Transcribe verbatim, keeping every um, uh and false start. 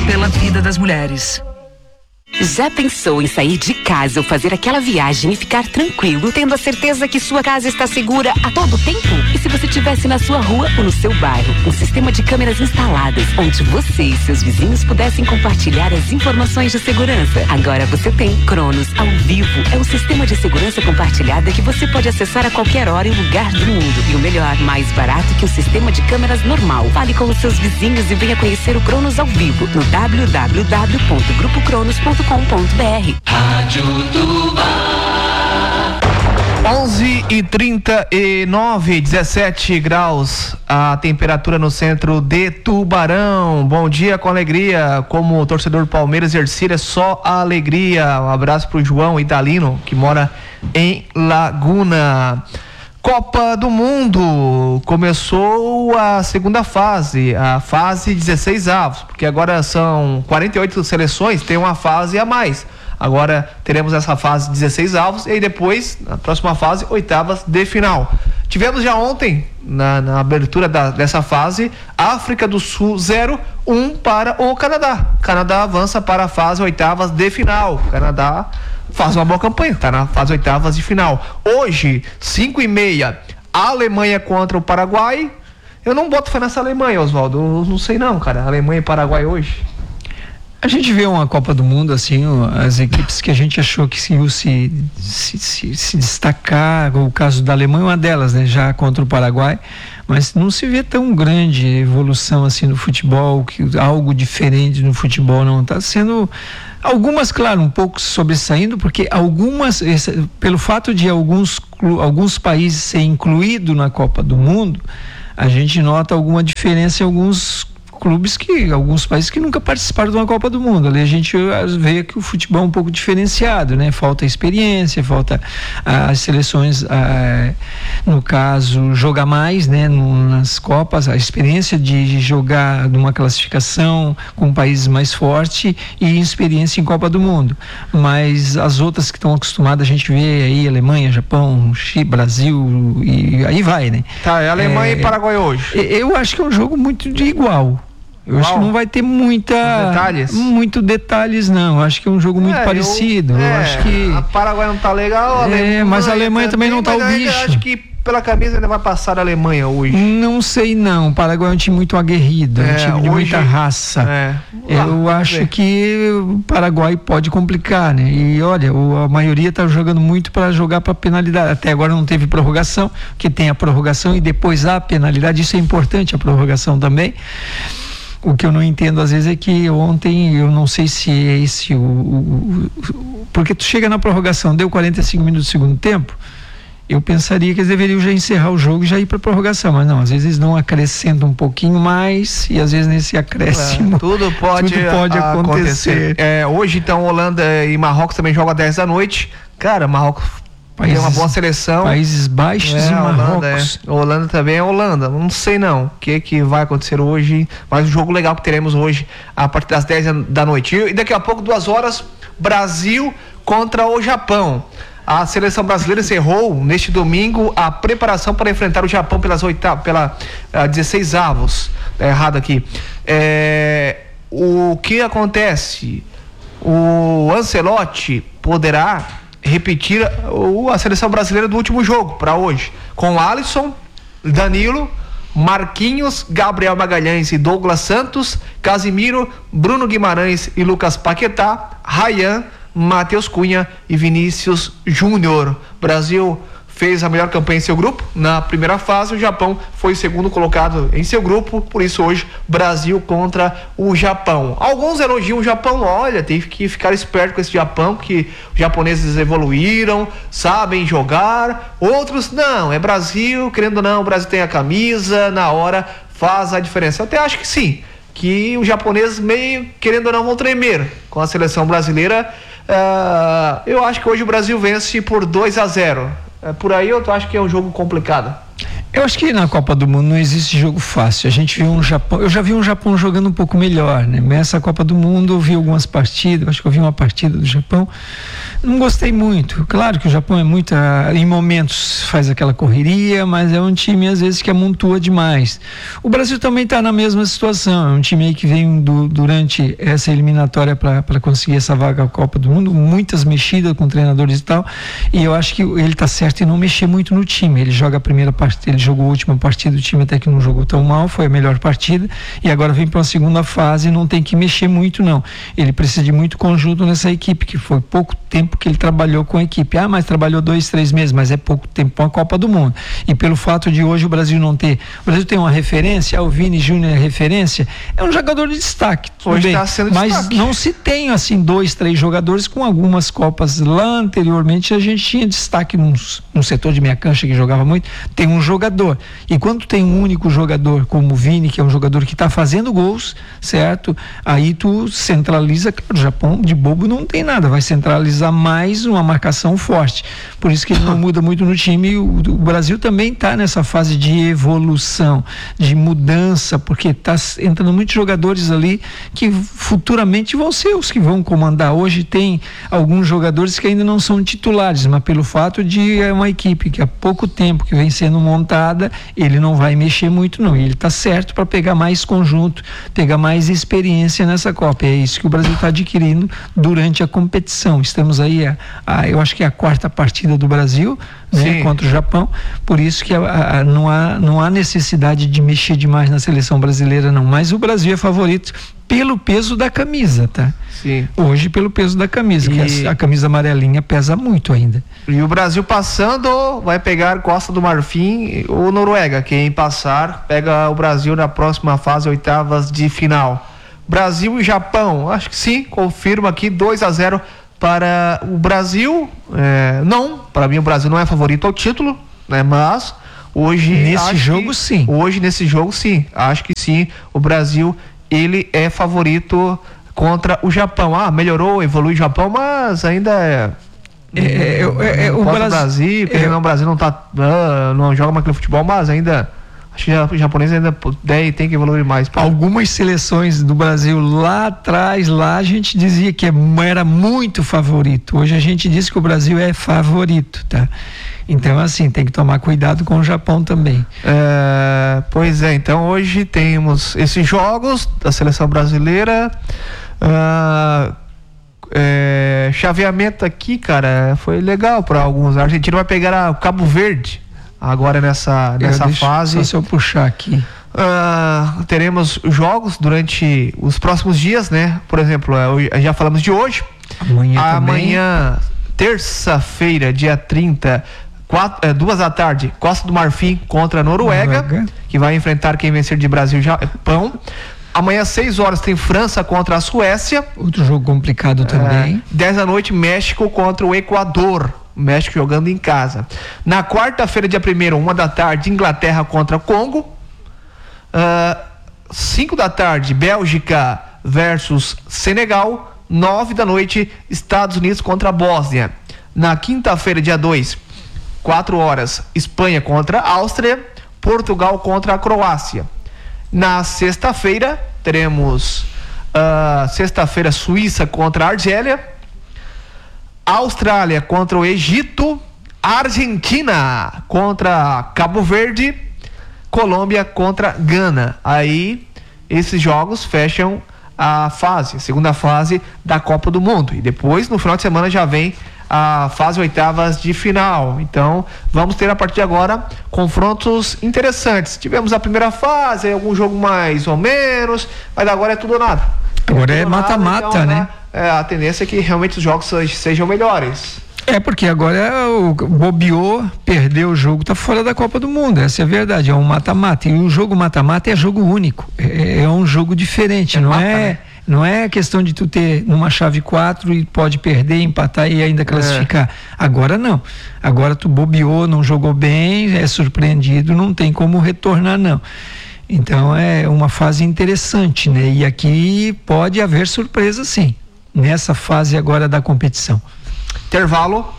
pela vida das mulheres. Já pensou em sair de casa ou fazer aquela viagem e ficar tranquilo, tendo a certeza que sua casa está segura a todo tempo? E se você estivesse na sua rua ou no seu bairro, um sistema de câmeras instaladas, onde você e seus vizinhos pudessem compartilhar as informações de segurança? Agora você tem Cronos ao vivo. É um sistema de segurança compartilhada que você pode acessar a qualquer hora e lugar do mundo. E o melhor, mais barato que o sistema de câmeras normal. Fale com os seus vizinhos e venha conhecer o Cronos ao vivo no w w w ponto grupo cronos ponto com ponto b r. Rádio Tubá. onze e trinta e nove, dezessete graus a temperatura no centro de Tubarão. Bom dia com alegria. Como torcedor do Palmeiras, Ercília é só alegria. Um abraço pro João Idalino, que mora em Laguna. Copa do Mundo, começou a segunda fase, a fase dezesseis avos, porque agora são quarenta e oito seleções, tem uma fase a mais. Agora teremos essa fase dezesseis avos e aí depois, na próxima fase, oitavas de final. Tivemos já ontem, na, na abertura da, dessa fase, África do Sul zero a um para o Canadá. Canadá avança para a fase oitavas de final. Canadá faz uma boa campanha, tá na fase oitavas de final. Hoje, cinco e meia, Alemanha contra o Paraguai. Eu não boto fé nessa Alemanha, Oswaldo. Eu não sei não, cara. Alemanha e Paraguai hoje. A gente vê uma Copa do Mundo, assim, as equipes que a gente achou que iam se, se, se, se destacar, o caso da Alemanha é uma delas, né, já contra o Paraguai, mas não se vê tão grande evolução assim no futebol, que algo diferente no futebol não está sendo. Algumas, claro, um pouco sobressaindo, porque algumas, esse, pelo fato de alguns, alguns países ser incluído na Copa do Mundo, a gente nota alguma diferença em alguns clubes que, alguns países que nunca participaram de uma Copa do Mundo. Ali a gente vê que o futebol é um pouco diferenciado, né? Falta experiência, falta ah, as seleções, ah, no caso, jogar mais, né? No, nas Copas, a experiência de jogar numa classificação com países mais fortes e experiência em Copa do Mundo. Mas as outras que estão acostumadas, a gente vê aí Alemanha, Japão, Chile, Brasil e aí vai, né? Tá, é Alemanha é, e Paraguai hoje. Eu acho que é um jogo muito de igual. Eu Uau. acho que não vai ter muita detalhes. muito detalhes não. Eu acho que é um jogo muito é, parecido. Eu, é, eu acho que a Paraguai não tá legal. A é, mas a Alemanha também, também não tá o bicho. Eu acho que pela camisa ainda vai passar a Alemanha hoje. Não sei não. O Paraguai é um time muito aguerrido, é, um time de hoje, muita raça. É. Eu Lá, acho que o Paraguai pode complicar, né? E olha, a maioria tá jogando muito para jogar para penalidade. Até agora não teve prorrogação, que tem a prorrogação e depois a penalidade. Isso é importante, a prorrogação também. O que eu não entendo às vezes é que ontem, eu não sei se é esse o, o, o porque tu chega na prorrogação, deu quarenta e cinco minutos do segundo tempo, eu pensaria que eles deveriam já encerrar o jogo e já ir para prorrogação, mas não, às vezes eles não acrescentam um pouquinho mais e às vezes nesse acréscimo é, tudo pode, tudo pode a, acontecer, acontecer. É, hoje então Holanda e Marrocos também jogam às dez da noite. Cara, Marrocos Países, tem uma boa seleção. Países Baixos é, e Marrocos. Holanda, é. Holanda também é Holanda. Não sei não o que, que vai acontecer hoje, mas um jogo legal que teremos hoje a partir das dez da noite. E daqui a pouco, duas horas, Brasil contra o Japão. A seleção brasileira encerrou neste domingo a preparação para enfrentar o Japão pelas oitavas, pela uh, dezesseis avos. Tá errado aqui. É, o que acontece? O Ancelotti poderá repetir a seleção brasileira do último jogo para hoje, com Alisson, Danilo, Marquinhos, Gabriel Magalhães e Douglas Santos, Casimiro, Bruno Guimarães e Lucas Paquetá, Ryan, Matheus Cunha e Vinícius Júnior. Brasil fez a melhor campanha em seu grupo na primeira fase, o Japão foi o segundo colocado em seu grupo, por isso hoje Brasil contra o Japão. Alguns elogiam o Japão, olha, tem que ficar esperto com esse Japão, que os japoneses evoluíram, sabem jogar. Outros, não, é Brasil, querendo ou não, o Brasil tem a camisa, na hora faz a diferença. Eu até acho que sim, que os japoneses meio, querendo ou não, vão tremer com a seleção brasileira. Uh, eu acho que hoje o Brasil vence por dois a zero. É, por aí eu acho que é um jogo complicado. Eu acho que na Copa do Mundo não existe jogo fácil. A gente viu um Japão, eu já vi um Japão jogando um pouco melhor, né? Nessa Copa do Mundo eu vi algumas partidas, acho que eu vi uma partida do Japão, não gostei muito. Claro que o Japão é muito, em momentos faz aquela correria, mas é um time às vezes que amontoa demais. O Brasil também está na mesma situação, é um time aí que vem do, durante essa eliminatória para conseguir essa vaga à Copa do Mundo, muitas mexidas com treinadores e tal, e eu acho que ele está certo em não mexer muito no time. Ele joga a primeira partida, ele jogou a última partida, o time até que não jogou tão mal, foi a melhor partida, e agora vem para uma segunda fase e não tem que mexer muito não. Ele precisa de muito conjunto nessa equipe, que foi pouco tempo que ele trabalhou com a equipe. Ah, mas trabalhou dois, três meses, mas é pouco tempo para a Copa do Mundo. E pelo fato de hoje o Brasil não ter, o Brasil tem uma referência, ah, o Vini Júnior é referência, é um jogador de destaque, tudo hoje bem, tá sendo mas destaque. Não se tem assim dois, três jogadores. Com algumas Copas lá anteriormente a gente tinha destaque num, num setor de meia cancha que jogava muito, tem um jogador. E quando tem um único jogador como o Vini, que é um jogador que está fazendo gols, certo? Aí tu centraliza, claro, o Japão de bobo não tem nada, vai centralizar mais uma marcação forte. Por isso que ele não muda muito no time. O, o Brasil também está nessa fase de evolução, de mudança, porque está entrando muitos jogadores ali que futuramente vão ser os que vão comandar. Hoje tem alguns jogadores que ainda não são titulares, mas pelo fato de é uma equipe que há pouco tempo que vem sendo montada, ele não vai mexer muito não, ele está certo para pegar mais conjunto, pegar mais experiência nessa Copa. É isso que o Brasil está adquirindo durante a competição. Estamos aí a, a, eu acho que é a quarta partida do Brasil, né, contra o Japão, por isso que a, a, não, há, não há necessidade de mexer demais na seleção brasileira não, mas o Brasil é favorito pelo peso da camisa, tá? Sim. Hoje pelo peso da camisa, e... que a, a camisa amarelinha pesa muito ainda. E o Brasil passando vai pegar Costa do Marfim ou Noruega. Quem passar pega o Brasil na próxima fase, oitavas de final. Brasil e Japão, acho que sim, confirma aqui dois a zero para o Brasil. É, não, para mim o Brasil não é favorito ao título, né? Mas hoje nesse jogo que, sim. Hoje nesse jogo sim, acho que sim, o Brasil ele é favorito contra o Japão. Ah, melhorou, evolui o Japão, mas ainda é. É, é, é, é o Brasil, Brasil é, querendo, o Brasil não tá, uh, não joga mais aquele futebol, mas ainda acho que o japonês ainda tem, tem que evoluir mais. Pra... Algumas seleções do Brasil lá atrás, lá a gente dizia que era muito favorito. Hoje a gente diz que o Brasil é favorito, tá? Então, assim, tem que tomar cuidado com o Japão também. É, pois é, então hoje temos esses jogos da seleção brasileira. Uh, é, chaveamento aqui, cara, foi legal para alguns. A Argentina vai pegar o Cabo Verde agora nessa, nessa deixo, fase. Só se eu puxar aqui. Uh, teremos jogos durante os próximos dias, né? Por exemplo, uh, já falamos de hoje. Amanhã, Amanhã terça-feira, dia trinta, quatro, é, duas da tarde, Costa do Marfim contra a Noruega, Noruega, que vai enfrentar quem vencer de Brasil e Japão. Amanhã, seis horas, tem França contra a Suécia. Outro jogo complicado também. É, dez da noite, México contra o Equador. México jogando em casa. Na quarta-feira, dia primeiro, uma da tarde, Inglaterra contra Congo. Uh, cinco da tarde, Bélgica versus Senegal. Nove da noite, Estados Unidos contra a Bósnia. Na quinta-feira, dia dois, quatro horas, Espanha contra a Áustria. Portugal contra a Croácia. Na sexta-feira, teremos uh, sexta-feira, Suíça contra a Argélia. Austrália contra o Egito. Argentina contra Cabo Verde. Colômbia contra Gana. Aí, esses jogos fecham a fase, a segunda fase da Copa do Mundo. E depois, no final de semana, já vem a fase oitavas de final. Então, vamos ter a partir de agora confrontos interessantes. Tivemos a primeira fase, algum jogo mais ou menos, mas agora é tudo ou nada. Agora é mata-mata, então, né? É, a tendência é que realmente os jogos sejam melhores. É, porque agora o bobeou, perdeu o jogo, tá fora da Copa do Mundo, essa é a verdade, é um mata-mata, e o jogo mata-mata é jogo único, é, é um jogo diferente, é não mata, é né? Não é questão de tu ter numa chave quatro e pode perder, empatar e ainda classificar, é. Agora não, agora tu bobeou, não jogou bem, é surpreendido, não tem como retornar não. Então é uma fase interessante, né? E aqui pode haver surpresa sim, nessa fase agora da competição. Intervalo.